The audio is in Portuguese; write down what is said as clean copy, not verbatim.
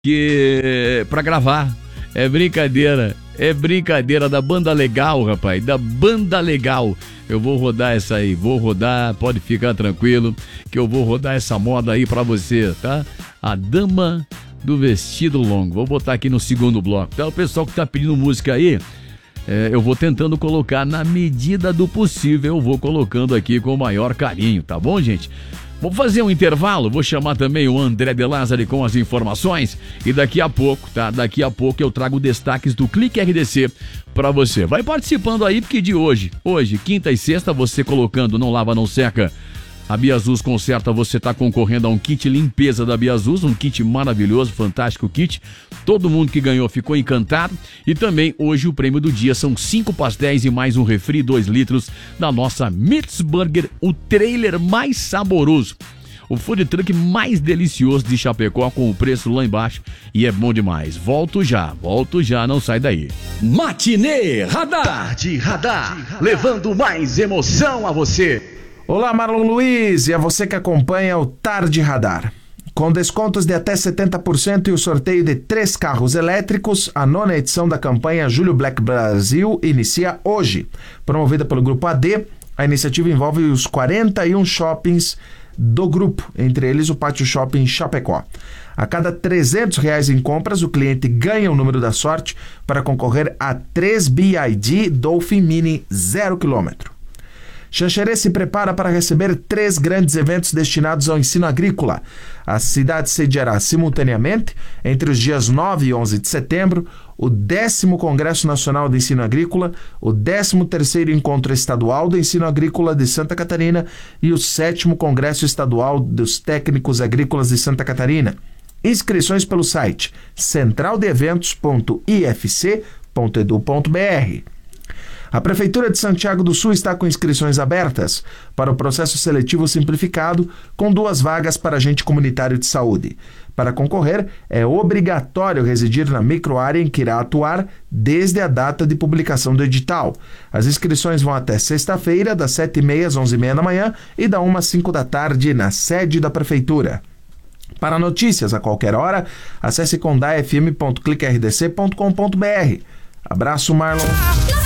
que pra gravar. É brincadeira da Banda Legal, rapaz, da Banda Legal. Eu vou rodar essa aí, pode ficar tranquilo que eu vou rodar essa moda aí pra você, tá? A Dama do Vestido Longo. Vou botar aqui no segundo bloco. Então, o pessoal que tá pedindo música aí, eu vou tentando colocar na medida do possível, eu vou colocando aqui com o maior carinho, tá bom, gente? Vou fazer um intervalo, vou chamar também o André De Lázari com as informações e daqui a pouco, tá? Daqui a pouco eu trago destaques do Clique RDC pra você. Vai participando aí, porque de hoje, quinta e sexta, você colocando Não Lava Não Seca, a Biazus Conserta, você tá concorrendo a um kit limpeza da Biazus, um kit maravilhoso, fantástico kit. Todo mundo que ganhou ficou encantado. E também hoje o prêmio do dia são 5 pastéis e mais um refri 2 litros da nossa Mitzburger, o trailer mais saboroso. O food truck mais delicioso de Chapecó, com o preço lá embaixo, e é bom demais. Volto já, não sai daí. Matinê Radar. Tarde Radar, levando mais emoção a você. Olá, Marlon Luiz, e a você que acompanha o Tarde Radar. Com descontos de até 70% e o sorteio de 3 carros elétricos, a 9ª edição da campanha Julho Black Brasil inicia hoje. Promovida pelo Grupo AD, a iniciativa envolve os 41 shoppings do grupo, entre eles o Pátio Shopping Chapecó. A cada R$300 em compras, o cliente ganha o número da sorte para concorrer a 3 BYD Dolphin Mini 0 km. Xanxerê se prepara para receber 3 grandes eventos destinados ao ensino agrícola. A cidade sediará simultaneamente, entre os dias 9 e 11 de setembro, o 10º Congresso Nacional de Ensino Agrícola, o 13º Encontro Estadual do Ensino Agrícola de Santa Catarina e o 7º Congresso Estadual dos Técnicos Agrícolas de Santa Catarina. Inscrições pelo site centraldeeventos.ifc.edu.br. A Prefeitura de Santiago do Sul está com inscrições abertas para o processo seletivo simplificado, com 2 vagas para agente comunitário de saúde. Para concorrer, é obrigatório residir na microárea em que irá atuar desde a data de publicação do edital. As inscrições vão até sexta-feira, das 7h30 às 11h30 da manhã e da 1 às 5 da tarde, na sede da Prefeitura. Para notícias a qualquer hora, acesse condafm.cliquerdc.com.br. Abraço, Marlon.